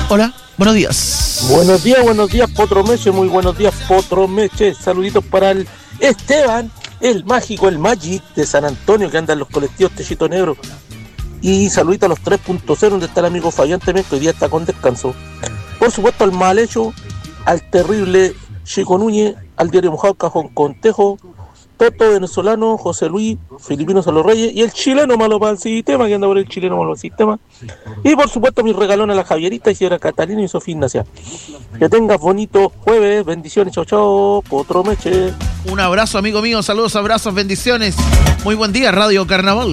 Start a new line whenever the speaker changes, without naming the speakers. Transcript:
Hola, buenos días.
Buenos días, Potro Meche, muy buenos días, Potro Meche. Saluditos para el Esteban, el mágico, el Magic de San Antonio, que anda en los colectivos Techito Negro. Y saluditos a los 3.0, donde está el amigo Fabián también, que hoy día está con descanso. Por supuesto, al mal hecho, al terrible Chico Núñez, al diario Mojado Cajón Contejo, Toto venezolano, José Luis, Filipinos a los Reyes, y el chileno malo para el sistema, que anda por el chileno malo para el sistema. Y por supuesto, mis regalones a la Javierita, y señora Catalina y Sofía Ignacia. Que tengas bonito jueves, bendiciones, chao, chao, Potro Meche.
Un abrazo, amigo mío, saludos, abrazos, bendiciones. Muy buen día, Radio Carnaval.